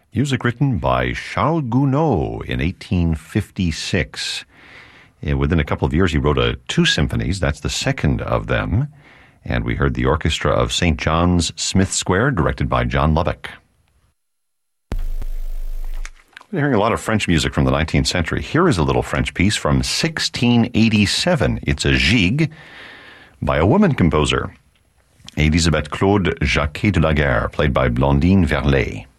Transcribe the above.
Music written by Charles Gounod in 1856. Within a couple of years, he wrote two symphonies. That's the second of them. And we heard the orchestra of St. John's, Smith Square, directed by John Lubbock. We're hearing a lot of French music from the 19th century. Here is a little French piece from 1687. It's a gigue by a woman composer, Elisabeth Claude Jacquet de la Guerre, played by Blandine Verlet.